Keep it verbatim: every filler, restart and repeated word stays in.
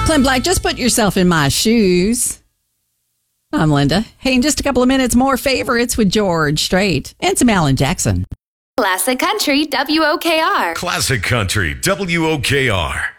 Clint Black, just put yourself in my shoes. I'm Linda. Hey, in just a couple of minutes, more favorites with George Strait and some Alan Jackson. Classic Country W O K R. Classic Country W O K R.